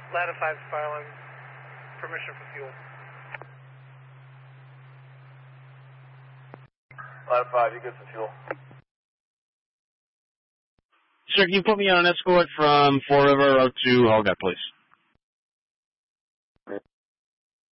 Ladder 5 filing. Permission for fuel. Ladder 5, you get some fuel. Sir, can you put me on an escort from Fall River up to Hoggut, please?